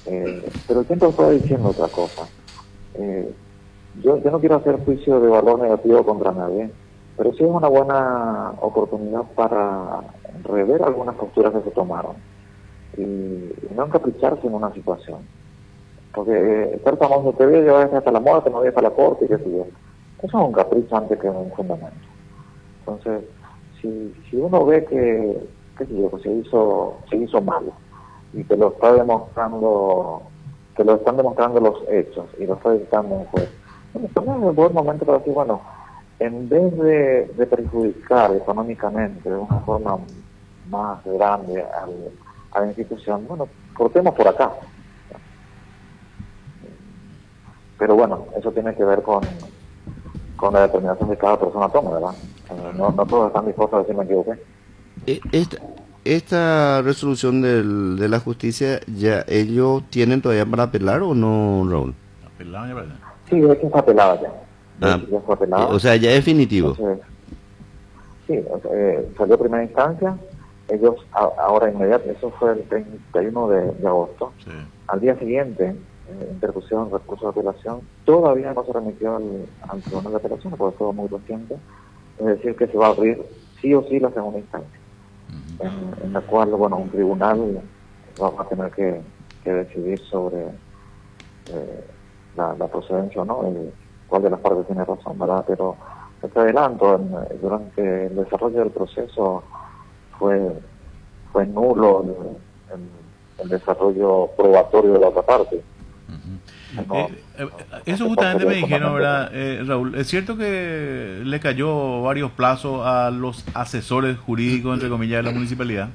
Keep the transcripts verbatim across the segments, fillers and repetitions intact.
Eh, pero el tiempo está diciendo otra cosa. Eh, yo, yo no quiero hacer juicio de valor negativo contra nadie, pero sí es una buena oportunidad para rever algunas posturas que se tomaron y, y no encapricharse en una situación. Porque eh, estar famoso te voy a llevar hasta la muerte, no voy hasta la corte y qué sé yo. Eso es un capricho antes que un fundamento. Entonces, si, si uno ve que, qué sé yo, que se hizo, se hizo mal y te lo está demostrando, te lo están demostrando los hechos y lo está dictando un juez, bueno, también es un buen momento para decir, bueno, en vez de, de perjudicar económicamente de una forma más grande al, a la institución, bueno, cortemos por acá. Pero bueno, eso tiene que ver con, con la determinación de cada persona toma, ¿verdad? Eh, no, no todos están dispuestos a decir me equivoqué. E- Esta, esta resolución del, de la justicia, ¿ya ellos tienen todavía para apelar o no, Raúl? Apelado ya parece. Sí, de hecho está apelada ya. De Ah, hecho ya fue eh, o apelada. sea, ya es definitivo. Entonces, sí, o sea, eh, salió primera instancia. Ellos a, ahora inmediato, eso fue el treinta y uno de, de agosto. Sí. Al día siguiente, eh, interpusieron recurso de apelación. Todavía no se remitió al, al tribunal de apelación, porque es todo muy reciente. Es decir, que se va a abrir sí o sí la segunda instancia, en, en la cual, bueno, un tribunal va a tener que, que decidir sobre eh, la, la procedencia o no, el, cuál de las partes tiene razón, ¿verdad? Pero este adelanto, en, durante el desarrollo del proceso fue, fue nulo el, el, el desarrollo probatorio de la otra parte. No, Eh, eh, eso justamente me dijeron, ¿verdad, eh, Raúl? ¿Es cierto que le cayó varios plazos a los asesores jurídicos, entre comillas, de la municipalidad?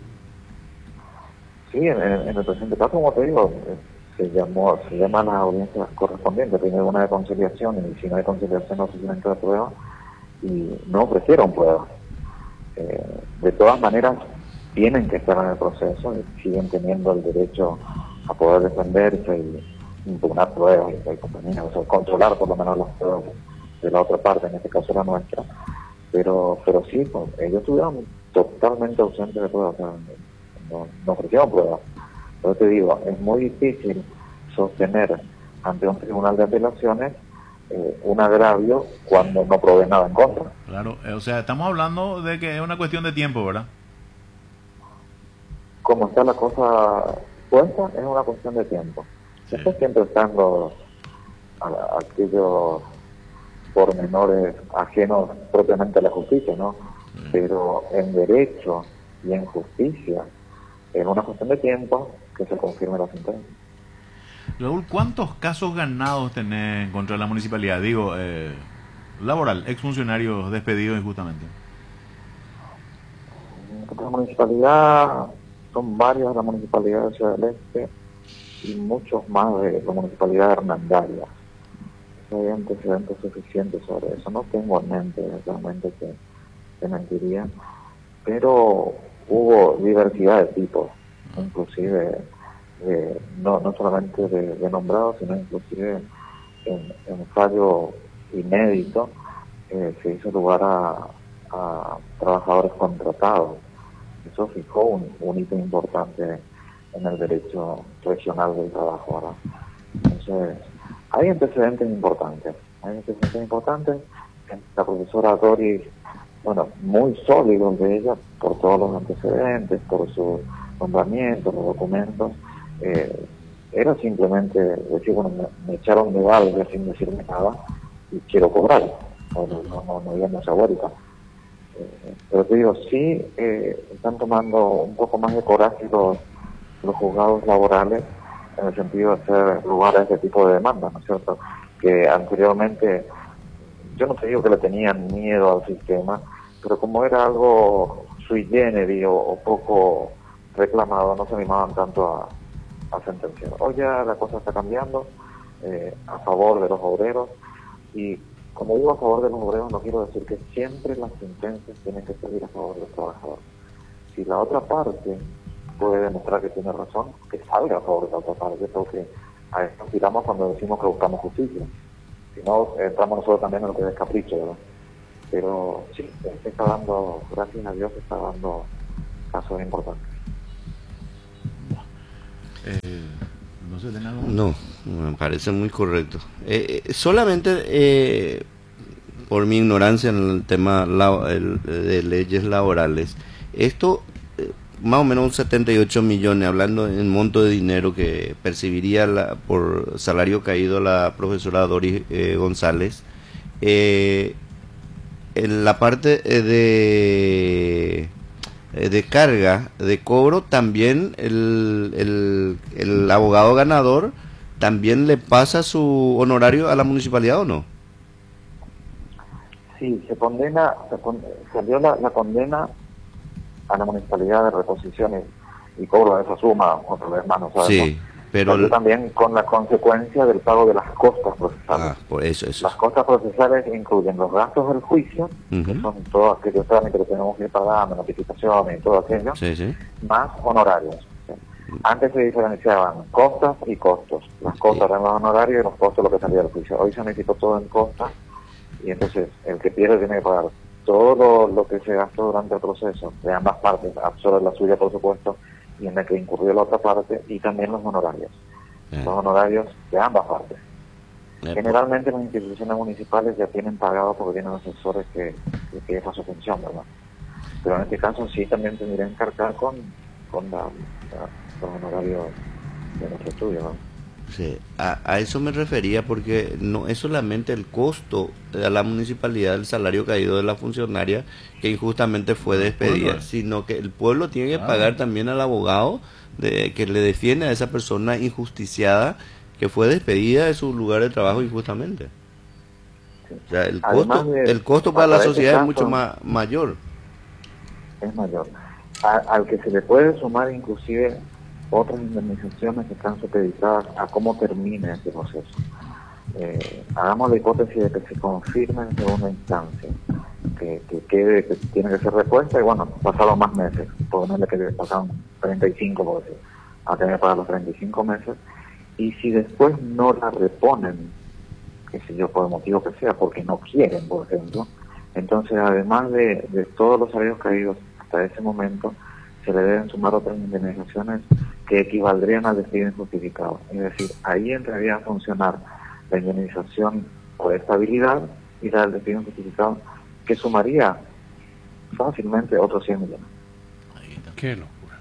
Sí, en, en, en el presente caso, como te digo, eh, se llamó, se llaman las audiencias correspondientes, primero una de conciliación, y si no hay conciliación, ofrecimiento de pruebas, y no ofrecieron pruebas. Eh, de todas maneras, tienen que estar en el proceso y siguen teniendo el derecho a poder defenderse y impugnar pruebas y, y compañía, o sea, controlar por lo menos las pruebas de la otra parte, en este caso la nuestra. Pero pero sí, pues, ellos estuvieron totalmente ausentes de pruebas, o sea, no, no ofrecieron pruebas. Pero te digo, es muy difícil sostener ante un tribunal de apelaciones eh, un agravio cuando no provee nada en contra. Claro, eh, o sea, estamos hablando de que es una cuestión de tiempo, ¿verdad? Como está la cosa puesta, es una cuestión de tiempo. Sí. Después siempre están los, a- aquellos pormenores ajenos propiamente a la justicia, ¿no? Sí. Pero en derecho y en justicia es una cuestión de tiempo que se confirme la sentencia. Raúl, ¿cuántos casos ganados tenés contra la municipalidad? Digo, eh, laboral, exfuncionarios despedidos injustamente. La municipalidad, son varias de la municipalidad de Ciudad del Este y muchos más de la municipalidad de Hernandaria. Hay antecedentes suficientes sobre eso. No tengo en mente realmente que, que mentiría, pero hubo diversidad de tipos, inclusive de, no, no solamente de, de nombrados, sino inclusive en, en fallo inédito eh, se hizo lugar a, a trabajadores contratados. Eso fijó un, un hito importante en el derecho regional del trabajo, ¿verdad? Entonces, hay antecedentes importantes, hay antecedentes importantes. La profesora Doris, bueno, muy sólidos de ella por todos los antecedentes, por su nombramiento, los documentos. Eh, era simplemente decir, bueno, me, me echaron de valga sin decirme nada y quiero cobrar. No, no, no, no había mucha vuelta. Eh, pero te digo, sí eh, están tomando un poco más de coraje los, los juzgados laborales en el sentido de hacer lugar a ese tipo de demandas, ¿no es cierto? Que anteriormente, yo no te digo que le tenían miedo al sistema, pero como era algo sui generis o, o poco reclamado, no se animaban tanto a, a sentenciar. Hoy ya la cosa está cambiando eh, a favor de los obreros, y como digo a favor de los obreros, no quiero decir que siempre las sentencias tienen que servir a favor de los trabajadores. Si la otra parte puede demostrar que tiene razón, que salga a favor de la otra parte, porque a esto tiramos cuando decimos que buscamos justicia. Si no, entramos nosotros también en lo que es capricho, ¿verdad? Pero sí, se está dando, gracias a Dios, se está dando casos importantes. Eh, No se tenga algo. No, me parece muy correcto. Eh, eh, solamente eh, por mi ignorancia en el tema la- el- de leyes laborales, esto, eh, más o menos un setenta y ocho millones, hablando en monto de dinero que percibiría la- por salario caído la profesora Doris eh, González, eh, en la parte eh, de eh, de carga, de cobro, también el, el, el abogado ganador también le pasa su honorario a la municipalidad, ¿o no? Sí, se condena, se con- salió la, la condena a la municipalidad de reposiciones y cobro de esa suma, otra vez más no sabemos. Sí, pero Salió el- también con la consecuencia del pago de las costas procesales. ah, por eso, eso. Las costas procesales incluyen los gastos del juicio, que Ujú. son todos aquellos trámites que tenemos que ir pagando, notificaciones y todo aquello, Sí, sí. más honorarios. ¿Sí? Antes se diferenciaban costas y costos. Las costas eran los honorarios y los costos lo que salía del juicio. Hoy se unificó todo en costas y entonces el que pierde tiene que pagar todo lo, lo que se gastó durante el proceso, de ambas partes, absorbe la suya por supuesto, y en la que incurrió la otra parte, y también los honorarios. Eh, Los honorarios de ambas partes. eh, Generalmente las instituciones municipales ya tienen pagado porque tienen asesores que, que, que esa es su función, ¿verdad? Pero en este caso sí también tendría que encargar con, con la, la- los honorarios de nuestro estudio, ¿no? sí, a, a eso me refería porque no es solamente el costo a la municipalidad del salario caído de la funcionaria que injustamente fue despedida, pueblo. sino que el pueblo tiene que Ah. pagar también al abogado de, que le defiende a esa persona injusticiada que fue despedida de su lugar de trabajo injustamente. O sea, el Además costo, de- el costo para la para este sociedad es caso- mucho más mayor. Es mayor. A- al que se le puede sumar inclusive otras indemnizaciones que están supeditadas a cómo termine este proceso. Eh, hagamos la hipótesis de que se confirme en segunda instancia, que, que quede, que tiene que ser repuesta, y bueno, pasaron más meses, por ponerle que pasaron treinta y cinco, por decir, a tener que pagar los treinta y cinco meses, y si después no la reponen, qué sé yo, por el motivo que sea, porque no quieren, por ejemplo, entonces además de, de todos los salarios caídos hasta ese momento, se le deben sumar otras indemnizaciones que equivaldrían al despido injustificado. Es decir, ahí entraría a funcionar la indemnización por estabilidad y la del despido injustificado, que sumaría fácilmente otros cien millones. Ahí está. Qué locura.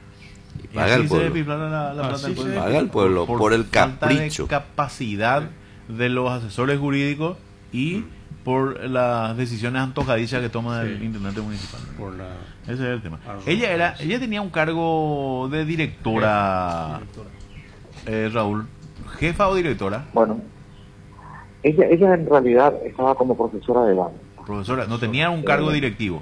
Y Y paga así el se pueblo. despilfarra la, la plata Así del se pueblo. Paga el pueblo por el falta capricho. de capacidad de los asesores jurídicos y por las decisiones antojadizas que toma el Sí. intendente municipal. Por la Ese es el tema. Ah, Ella era, ella tenía un cargo de directora, directora. eh, Raúl, jefa o directora, Bueno, ella, ella en realidad estaba como profesora de danza. profesora, no tenía un cargo Eh, directivo.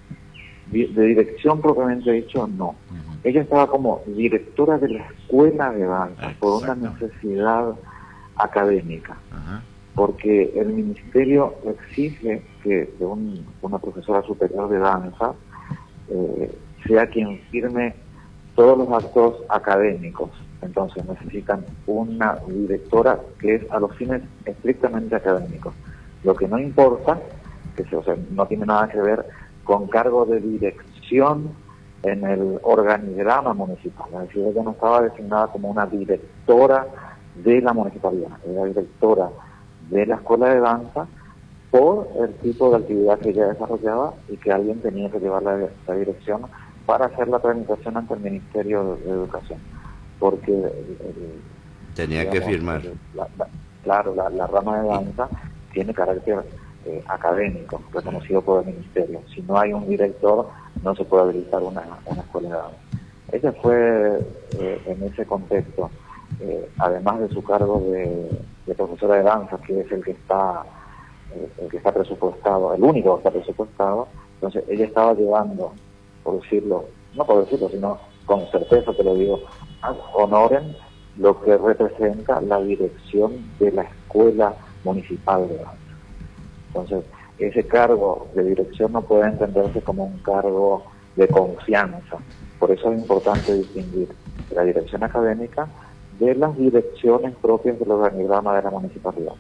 Di- De dirección propiamente dicho, no. Ujú. Ella estaba como directora de la escuela de danza por una Exacto. necesidad académica, Ajá. porque el ministerio exige que de un- una profesora superior de danza eh, sea quien firme todos los actos académicos. Entonces necesitan una directora que es a los fines estrictamente académicos. Lo que no importa, que se, o sea, no tiene nada que ver con cargo de dirección en el organigrama municipal. Es decir, ella no estaba designada como una directora de la municipalidad, era directora de la escuela de danza por el tipo de actividad que ella desarrollaba y que alguien tenía que llevar la, la dirección para hacer la tramitación ante el Ministerio de Educación. Porque el- el- Tenía que digamos, firmar. la- la- claro, la, la rama de danza tiene carácter eh, académico, reconocido por el ministerio. Si no hay un director, no se puede habilitar una, una escuela de danza. Ella fue, eh, en ese contexto, eh, además de su cargo de, de profesora de danza, que es el que está eh, el que está presupuestado, el único que está presupuestado, entonces ella estaba llevando, por decirlo, no por decirlo, sino con certeza te lo digo, ad honorem lo que representa la dirección de la escuela municipal de danza. Entonces, ese cargo de dirección no puede entenderse como un cargo de confianza. Por eso es importante distinguir la dirección académica de las direcciones propias del organigrama de la municipalidad,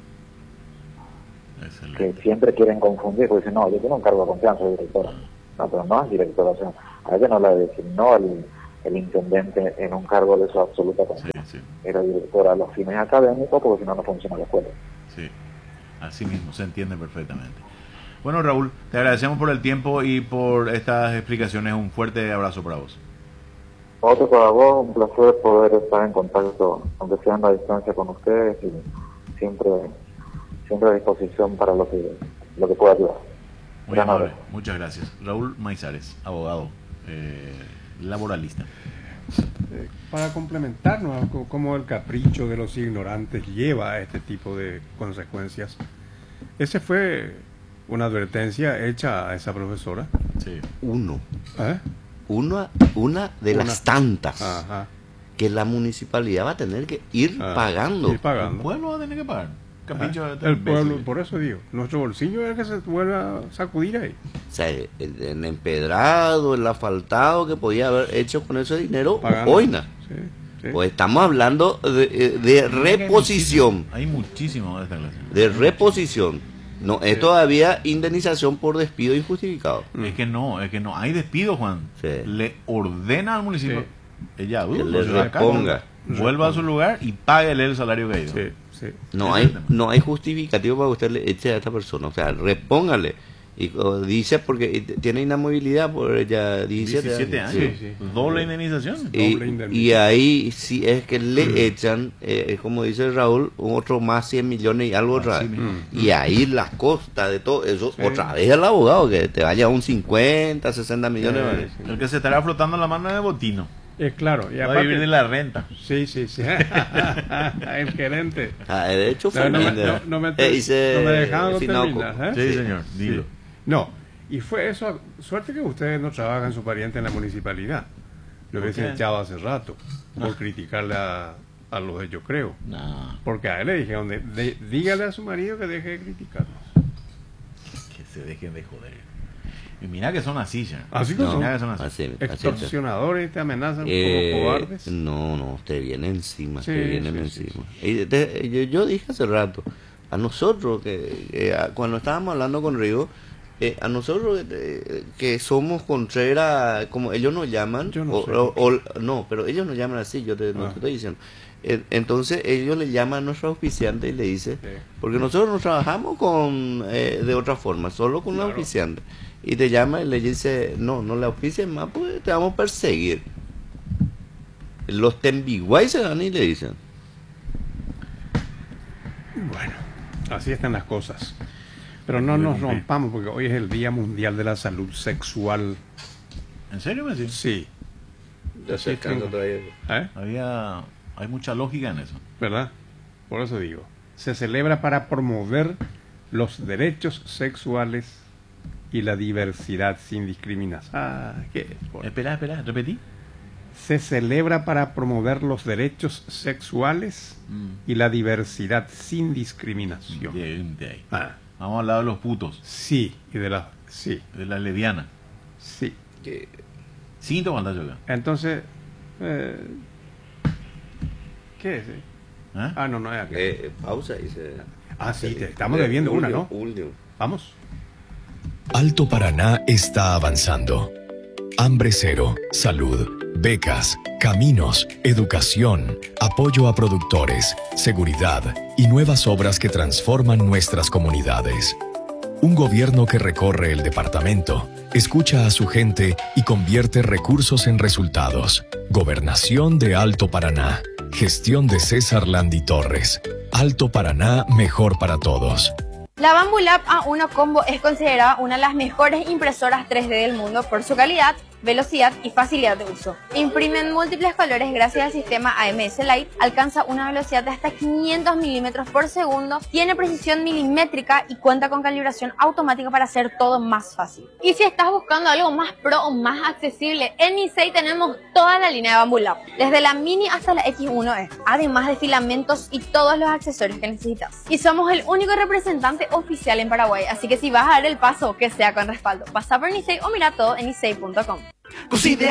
Excelente. que siempre quieren confundir, porque dicen, no, yo tengo un cargo de confianza de directora. No, pero no es directora, o sea, a ella no la designó el, el intendente en un cargo de eso absolutamente. Sí, sí. Era director a los fines académicos, porque si no, no funciona la escuela. Sí, así mismo, se entiende perfectamente. Bueno, Raúl, te agradecemos por el tiempo y por estas explicaciones. Un fuerte abrazo para vos. Otro para vos, un placer poder estar en contacto, aunque sea a la distancia, con ustedes, y siempre, siempre a disposición para lo que, lo que pueda ayudar. Muy Gran amable, abrazo. muchas gracias. Raúl Maizares, abogado, eh, laboralista. Eh, para complementarnos, co- cómo el capricho de los ignorantes lleva a este tipo de consecuencias. Esa fue una advertencia hecha a esa profesora. Sí. Uno. ¿Eh? Una, una de Una. las tantas Ajá. que la municipalidad va a tener que ir Ah, pagando. ir El pagando. pueblo va a tener que pagar. Capricho de Ah, estos el pueblo, imbéciles. por eso digo, nuestro bolsillo es el que se vuelve a sacudir ahí. O sea, el, el empedrado, el asfaltado que podía haber hecho con ese dinero, Pagando. boina. Sí, sí. Pues estamos hablando de, de reposición, Hay muchísimo de esta clase. de reposición. No, es Sí. todavía indemnización por despido injustificado. Es que no, es que no. Hay despido, Juan. Sí. Le ordena al municipio. Sí. Ella, uh, Que no le se va a caer. reponga. Vuelva a su lugar y páguele el salario caído. Sí, sí. No Ese es el hay, tema. no hay justificativo para que usted le eche a esta persona. O sea, repóngale. Y o, dice porque tiene inamovilidad por ella diecisiete, diecisiete años. Sí, sí. Doble indemnización. Y, Doble indemnización. y ahí si es que le echan, eh, como dice Raúl, otro más cien millones y algo otra Así vez. mismo. Y ahí las costas de todo eso, Sí. otra vez el abogado, que te vaya a un cincuenta, sesenta millones. Sí, ¿vale? sí. El que se estará frotando la mano de Botino. Es claro. Y Va a aparte, vivir de la renta. Sí, sí, sí. el gerente. Ah, de hecho, No, no me- Fernández. no- no me- Eh, dice no me dejaban Finauco. terminar, ¿eh? Sí, señor. Dilo. No, y fue eso. Suerte que ustedes no trabajan su pariente en la municipalidad. Lo ¿Por hubiesen qué? echado hace rato por criticarle a, a los de Yo Creo. No, Porque a él le dijeron, de- de- dígale a su marido que deje de criticarnos. que se dejen de joder. Y mira que son así, ya. Así que No, son Mira que son así. así, así es. extorsionadores, te amenazan Eh, como cobardes. no, no, te viene encima, Sí, te vienen sí, sí, encima. Y te- yo, yo dije hace rato, a nosotros, que, que a- cuando estábamos hablando con Rigo, eh, a nosotros eh, que somos Contreras, como ellos nos llaman, Yo no o, sé. o- o- no, pero ellos nos llaman así, yo te, no Ah. te estoy diciendo. Eh, Entonces ellos le llaman a nuestro auspiciante y le dice, Sí. porque nosotros no trabajamos con eh, de otra forma, solo con un Claro. auspiciante. Y te llama y le dice, no, no le auspicien más, pues te vamos a perseguir. Los tembiguay se dan y le dicen. Bueno, así están las cosas. Pero no nos rompamos porque hoy es el Día Mundial de la Salud Sexual. ¿En serio, me decís? Sí. Sí, tengo. ¿Eh? Había, hay mucha lógica en eso. ¿Verdad? Por eso digo. Se celebra para promover los derechos sexuales y la diversidad sin discriminación. Ah, ¿qué? Por- Espera, espera, repetí. Se celebra para promover los derechos sexuales y la diversidad sin discriminación. De ahí, de ahí. Ah, Vamos a hablar de los putos, sí, y de la... Sí, de la lesbiana. sí. Que, Sin tomar yoga. Entonces... eh, ¿qué es? ¿Eh? Ah, no, no es aquel. eh, pausa y se... Ah, sí, te estamos debiendo una, ¿no? Vamos. Alto Paraná está avanzando. Hambre cero, salud, becas, caminos, educación, apoyo a productores, seguridad y nuevas obras que transforman nuestras comunidades. Un gobierno que recorre el departamento, escucha a su gente y convierte recursos en resultados. Gobernación de Alto Paraná. Gestión de César Landi Torres. Alto Paraná, mejor para todos. La Bambu Lab A uno Combo es considerada una de las mejores impresoras tres D del mundo por su calidad, velocidad y facilidad de uso. Imprime en múltiples colores gracias al sistema A M S Light, alcanza una velocidad de hasta quinientos milímetros por segundo, tiene precisión milimétrica y cuenta con calibración automática para hacer todo más fácil. Y si estás buscando algo más pro o más accesible, en Nisei tenemos toda la línea de Bambu Lab, desde la Mini hasta la X uno E, además de filamentos y todos los accesorios que necesitas. Y somos el único representante oficial en Paraguay, así que si vas a dar el paso, que sea con respaldo. Pasa por Nisei o mira todo en nisei punto com. Cocina